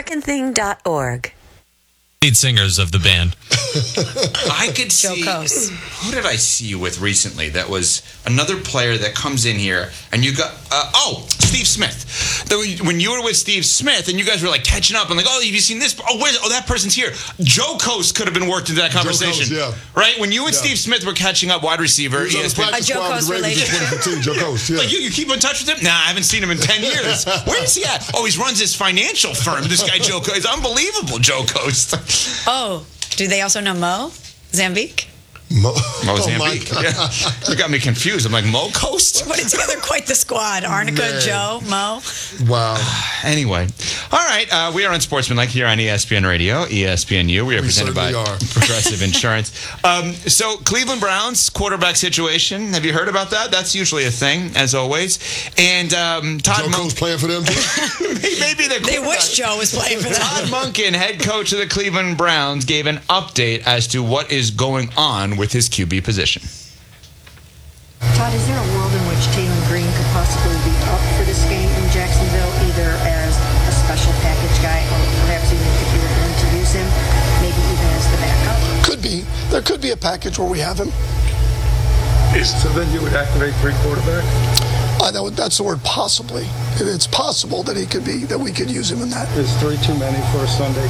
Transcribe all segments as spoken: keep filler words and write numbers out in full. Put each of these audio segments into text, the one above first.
American Thing dot org. Lead singers of the band. I could see. Joe Coase. Who did I see you with recently? That was another player that comes in here, and you got. Uh, oh, Steve Smith. The, when you were with Steve Smith, and you guys were like catching up, and like, oh, have you seen this? Oh, where's? Oh, that person's here. Joe Coase could have been worked into that conversation. Joe Coase, yeah. Right? When you and Yeah. Steve Smith were catching up, wide receiver. He was on the E S P N. practice A Joe squad with Coase the Ravens in relationship. twenty fifteen. Joe Coase, yeah. Like you, you keep in touch with him? Nah, I haven't seen him in ten years. Where is he at? Oh, he runs his financial firm. This guy Joe Coase, unbelievable. Joe Coase. Oh, do they also know Mo Zambique? Mo, Mo oh my Zambique. God. Yeah. You got me confused. I'm like, Mo Coast? Putting together quite the squad. Arnica, Man. Joe, Mo. Wow. Anyway, all right. Uh, we are on Sportsmanlike here on E S P N Radio, E S P N U. We are We presented by certainly are. Progressive Insurance. Um, so, Cleveland Browns quarterback situation. Have you heard about that? That's usually a thing, as always. And um, Todd Joe Coase Monk. playing for them too? Maybe the They wish Joe was playing for Todd them. Monken, head coach of the Cleveland Browns, gave an update as to what is going on with his Q B position. Todd, is there a world in which Taylor Green could possibly be up for this game in Jacksonville, either as a special package guy or perhaps even if you were going to use him, maybe even as the backup? Could be. There could be a package where we have him. So then you would activate three quarterbacks? Uh, that would, that's the word possibly. It- It's possible that he could be, that we could use him in that. Is three too many for a Sunday?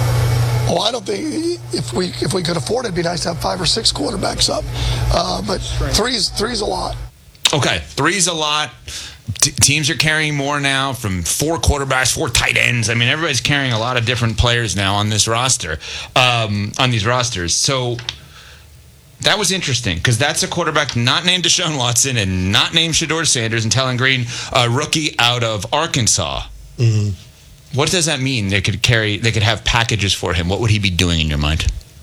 Oh, I don't think if we if we could afford it, it'd be nice to have five or six quarterbacks up. Uh, but three's three's a lot. Okay, three's a lot. T- teams are carrying more now from four quarterbacks, four tight ends. I mean, everybody's carrying a lot of different players now on this roster, um, on these rosters. So that was interesting because that's a quarterback not named Deshaun Watson and not named Shedeur Sanders and Taylor Green, a rookie out of Arkansas. Mm-hmm. What does that mean? They could carry, they could have packages for him. What would he be doing in your mind?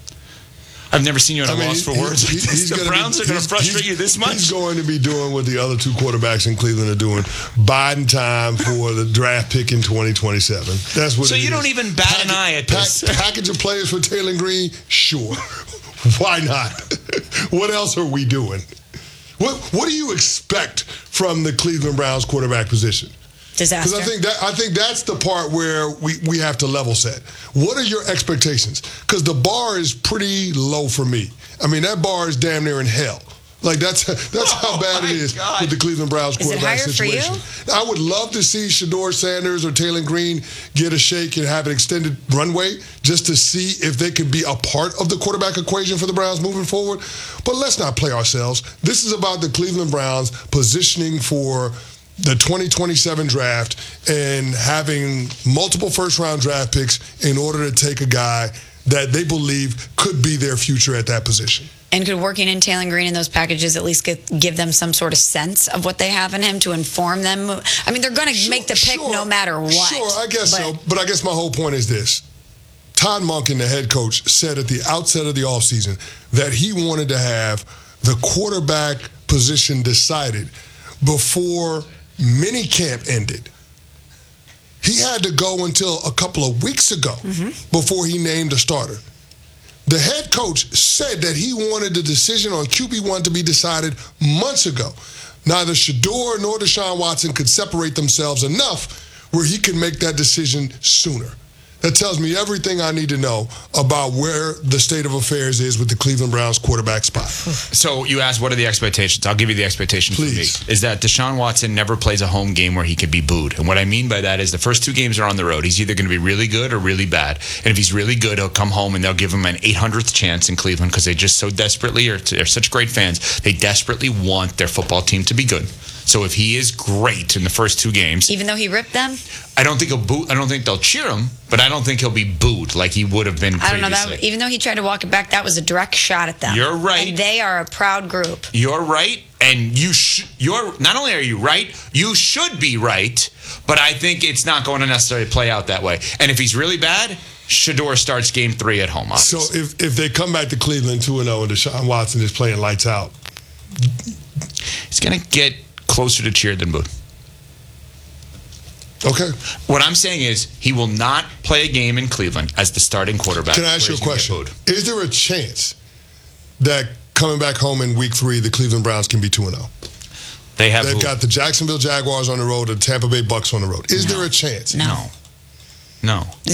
I've never seen you at a I mean, loss for he- words. he- like this. he's The gonna Browns be- are going to he's- frustrate he's- you this much. He's going to be doing what the other two quarterbacks in Cleveland are doing, biding time for the draft pick in twenty twenty-seven. That's what So it you is. don't even bat an Package- eye at pack- this. Package of players for Taylor Green? Sure. Why not? What else are we doing? What What do you expect from the Cleveland Browns quarterback position? Disaster. Because I think that I think that's the part where we, we have to level set. What are your expectations? Because the bar is pretty low for me. I mean, that bar is damn near in hell. Like that's that's Oh, how bad my it is God. with the Cleveland Browns Is it quarterback higher for you? situation. I would love to see Shedeur Sanders or Taylor Green get a shake and have an extended runway just to see if they could be a part of the quarterback equation for the Browns moving forward. But let's not play ourselves. This is about the Cleveland Browns positioning for the twenty twenty-seven draft and having multiple first-round draft picks in order to take a guy that they believe could be their future at that position. And could working in Taylor Green in those packages at least get, give them some sort of sense of what they have in him to inform them? I mean, they're going to Sure, make the pick sure, no matter what. Sure, I guess but so. But I guess my whole point is this. Todd Monken, the head coach, said at the outset of the offseason that he wanted to have the quarterback position decided before minicamp ended. He had to go until a couple of weeks ago Mm-hmm. before he named a starter. The head coach said that he wanted the decision on Q B one to be decided months ago. Neither Shedeur nor Deshaun Watson could separate themselves enough where he could make that decision sooner. That tells me everything I need to know about where the state of affairs is with the Cleveland Browns quarterback spot. So you asked, what are the expectations? I'll give you the expectations Please. for me. Is that Deshaun Watson never plays a home game where he could be booed. And what I mean by that is the first two games are on the road. He's either going to be really good or really bad. And if he's really good, he'll come home and they'll give him an eight hundredth chance in Cleveland because they just so desperately, are they're such great fans, they desperately want their football team to be good. So if he is great in the first two games, even though he ripped them, I don't think he'll boo. I don't think they'll cheer him, but I don't think he'll be booed like he would have been I don't know previously. that. Even though he tried to walk it back, that was a direct shot at them. You're right. And they are a proud group. You're right, and you sh- you're not only are you right, you should be right. But I think it's not going to necessarily play out that way. And if he's really bad, Shedeur starts game three at home. So Obviously. if, if they come back to Cleveland two and oh and Deshaun Watson is playing lights out, He's going to get closer to cheer than booed. okay. What I'm saying is he will not play a game in Cleveland as the starting quarterback. Can I ask where you a he's gonna get question? booed. Is there a chance that coming back home in week three, the Cleveland Browns can be two and oh? They have They've who? got the Jacksonville Jaguars on the road and Tampa Bay Bucks on the road. Is there a chance? No. No.